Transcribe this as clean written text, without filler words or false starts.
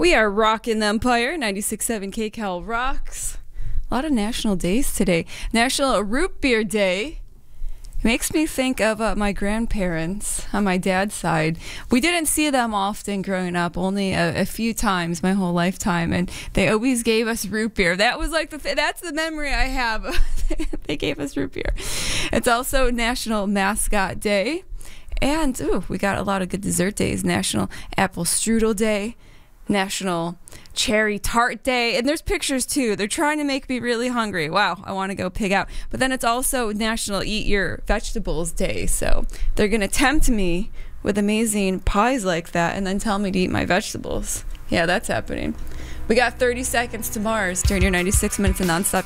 We are rocking the Empire. 96.7 KCAL rocks. A lot of national days today. National Root Beer Day. It makes me think of my grandparents on my dad's side. We didn't see them often growing up, only a few times my whole lifetime, and they always gave us root beer. That was like that's the memory I have. They gave us root beer. It's also National Mascot Day. And, we got a lot of good dessert days. National Apple Strudel Day. National Cherry Tart Day. And there's pictures, too. They're trying to make me really hungry. Wow, I want to go pig out. But then it's also National Eat Your Vegetables Day. So they're going to tempt me with amazing pies like that and then tell me to eat my vegetables. Yeah, that's happening. We got 30 seconds to Mars during your 96 minutes of nonstop